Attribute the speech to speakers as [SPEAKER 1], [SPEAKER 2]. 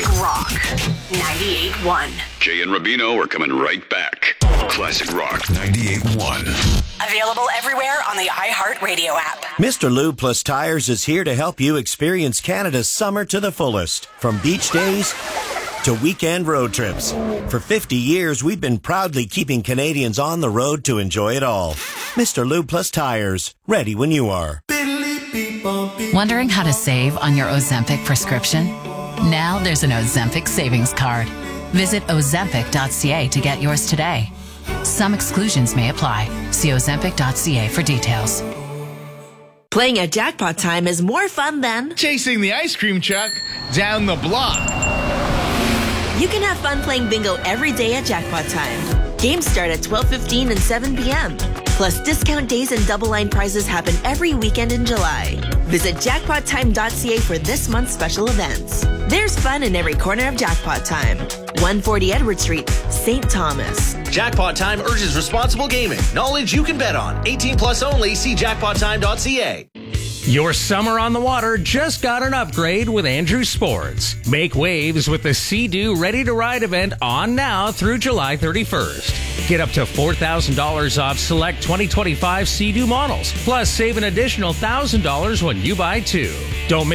[SPEAKER 1] Rock 98.1.
[SPEAKER 2] Jay and Rubino are coming right back. Classic Rock 98.1.
[SPEAKER 1] Available everywhere on the iHeartRadio app.
[SPEAKER 3] Mr. Lube Plus Tires is here to help you experience Canada's summer to the fullest. From beach days to weekend road trips. For 50 years, we've been proudly keeping Canadians on the road to enjoy it all. Mr. Lube Plus Tires, ready when you are.
[SPEAKER 4] Wondering how to save on your Ozempic prescription? Now there's an Ozempic savings card. Visit Ozempic.ca to get yours today. Some exclusions may apply. See Ozempic.ca for details.
[SPEAKER 5] Playing at Jackpot Time is more fun than
[SPEAKER 6] chasing the ice cream truck down the block.
[SPEAKER 5] You can have fun playing bingo every day at Jackpot Time. Games start at 12:15 and 7 p.m. Plus, discount days and double line prizes happen every weekend in July. Visit jackpottime.ca for this month's special events. There's fun in every corner of Jackpot Time. 140 Edward Street, St. Thomas.
[SPEAKER 7] Jackpot Time urges responsible gaming. Knowledge you can bet on. 18 plus only. See jackpottime.ca.
[SPEAKER 8] Your summer on the water just got an upgrade with Andrew Sports. Make waves with the Sea-Doo Ready to Ride event on now through July 31st. Get up to $4,000 off select 2025 Sea-Doo models. Plus, save an additional $1,000 when you buy two. Don't miss